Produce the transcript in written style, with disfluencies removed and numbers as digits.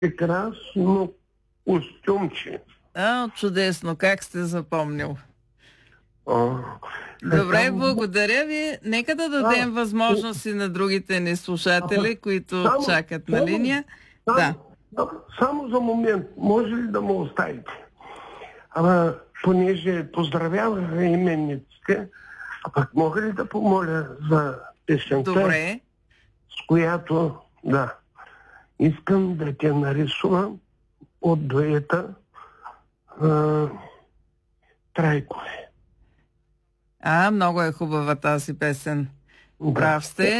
Прекрасно костюмче. Чудесно. Как сте запомнил? Добре, Така, благодаря ви. Нека да дадем възможност и на другите ни слушатели, които чакат на линия. Да. Само за момент, може ли да му оставите? Понеже поздравяваха именниците, пък мога ли да помоля за песента, Добре. с която, искам да те нарисувам от дуета Трайкове. Много е хубава тази песен. Да. Прав сте.